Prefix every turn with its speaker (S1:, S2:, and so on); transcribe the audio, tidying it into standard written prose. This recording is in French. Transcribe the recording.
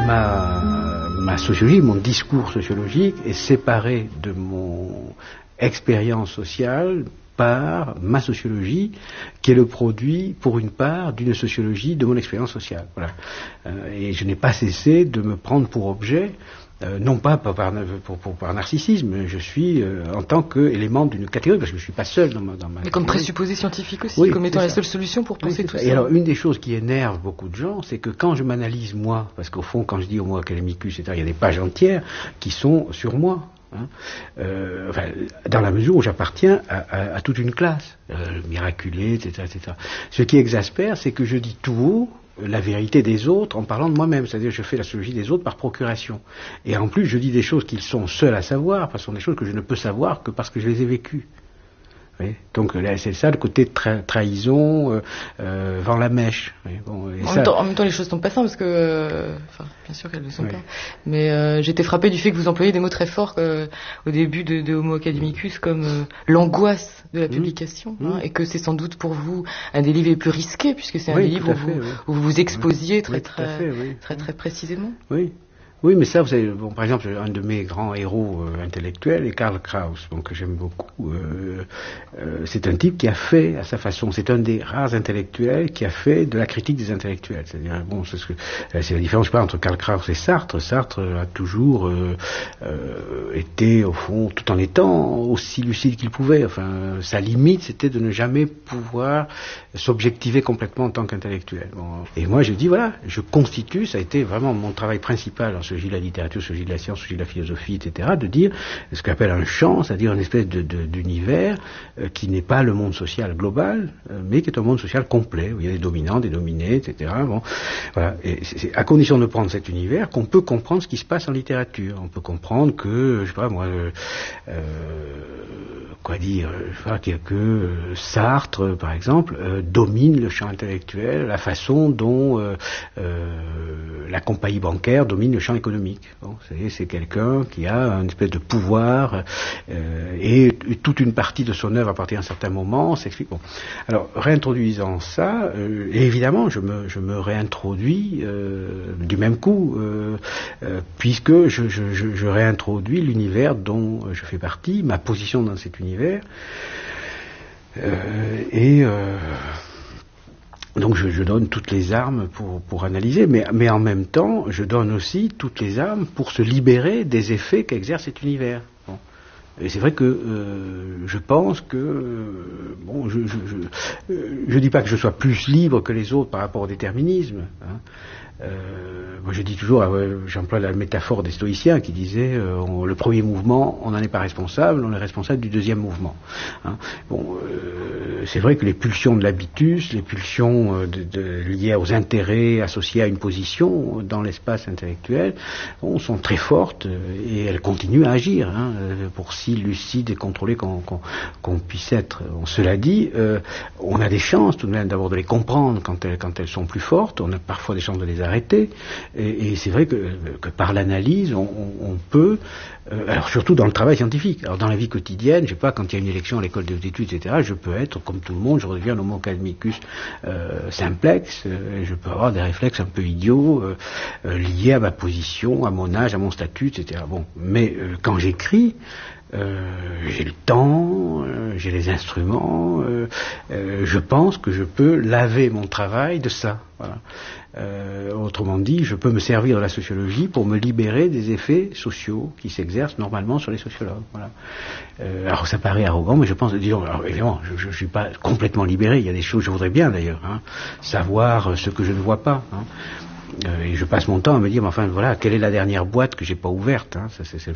S1: ma sociologie, mon discours sociologique est séparé de mon expérience sociale par ma sociologie, qui est le produit, pour une part, d'une sociologie de mon expérience sociale. Voilà. Et je n'ai pas cessé de me prendre pour objet, non pas par narcissisme, je suis en tant qu'élément d'une catégorie, parce que je ne suis pas seul dans ma
S2: mais comme présupposé scientifique aussi,
S1: oui,
S2: comme étant la seule solution pour penser tout ça.
S1: Et alors, une des choses qui énerve beaucoup de gens, c'est que quand je m'analyse moi, parce qu'au fond, quand je dis Homo academicus, etc., il y a des pages entières qui sont sur moi. Enfin, dans la mesure où j'appartiens à toute une classe, le miraculé, etc., etc. Ce qui exaspère, c'est que je dis tout haut la vérité des autres en parlant de moi-même, c'est-à-dire je fais la sociologie des autres par procuration. Et en plus, je dis des choses qu'ils sont seuls à savoir, parce que ce sont des choses que je ne peux savoir que parce que je les ai vécues. Oui. Donc là, c'est ça le côté trahison, vend la mèche. Oui. Bon,
S2: en même temps, les choses sont pas simples parce que, enfin, bien sûr qu'elles ne le sont pas. Mais j'étais frappé du fait que vous employez des mots très forts au début de Homo academicus, comme l'angoisse de la publication, et que c'est sans doute pour vous un des livres les plus risqués, puisque c'est un des livres où vous vous exposiez très précisément.
S1: Oui. Oui, mais ça, vous savez, bon, par exemple, un de mes grands héros intellectuels est Karl Kraus, donc que j'aime beaucoup. C'est un type qui a fait à sa façon. C'est un des rares intellectuels qui a fait de la critique des intellectuels. C'est-à-dire, bon, c'est la différence, je sais pas, entre Karl Kraus et Sartre. Sartre a toujours été, au fond, tout en étant aussi lucide qu'il pouvait. Enfin, sa limite, c'était de ne jamais pouvoir s'objectiver complètement en tant qu'intellectuel. Bon. Et moi, je dis, voilà, je constitue, ça a été vraiment mon travail principal en sociologie de la littérature, sociologie de la science, sociologie de la philosophie, etc., de dire ce qu'on appelle un champ, c'est-à-dire une espèce d'univers qui n'est pas le monde social global, mais qui est un monde social complet, où il y a des dominants, des dominés, etc. Bon, voilà. Et c'est à condition de prendre cet univers qu'on peut comprendre ce qui se passe en littérature. On peut comprendre que, je sais pas moi, que Sartre, par exemple, domine le champ intellectuel, la façon dont la compagnie bancaire domine le champ économique. Bon, c'est quelqu'un qui a une espèce de pouvoir et toute une partie de son œuvre à partir d'un certain moment s'explique. Bon. Alors, réintroduisant ça, et évidemment, je me réintroduis du même coup, puisque je réintroduis l'univers dont je fais partie, ma position dans cet univers, donc je donne toutes les armes pour analyser, mais en même temps, je donne aussi toutes les armes pour se libérer des effets qu'exerce cet univers. Bon. Et c'est vrai que je pense que bon, je dis pas que je sois plus libre que les autres par rapport au déterminisme. Hein. Moi je dis toujours, j'emploie la métaphore des stoïciens qui disaient le premier mouvement, on n'en est pas responsable, on est responsable du deuxième mouvement. Hein. Bon, c'est vrai que les pulsions de l'habitus, les pulsions liées aux intérêts associés à une position dans l'espace intellectuel, sont très fortes et elles continuent à agir, hein, pour si lucides et contrôlées qu'on puisse être. Cela dit, on a des chances tout de même d'abord de les comprendre quand elles sont plus fortes, on a parfois des chances de les arrêter, et c'est vrai que par l'analyse, on peut, alors surtout dans le travail scientifique, alors dans la vie quotidienne, je sais pas, quand il y a une élection à l'école des études, etc., je peux être, comme tout le monde, je redeviens l'homo academicus simplex, je peux avoir des réflexes un peu idiots, liés à ma position, à mon âge, à mon statut, etc. Bon, mais quand j'écris, j'ai le temps, j'ai les instruments, je pense que je peux laver mon travail de ça. Voilà. Autrement dit, je peux me servir de la sociologie pour me libérer des effets sociaux qui s'exercent normalement sur les sociologues. Voilà. Alors ça paraît arrogant, mais je pense, disons, alors évidemment, je suis pas complètement libéré. Il y a des choses, je voudrais bien d'ailleurs, hein, savoir ce que je ne vois pas. Hein. Et je passe mon temps à me dire, mais enfin voilà, quelle est la dernière boîte que j'ai pas ouverte, hein, c'est le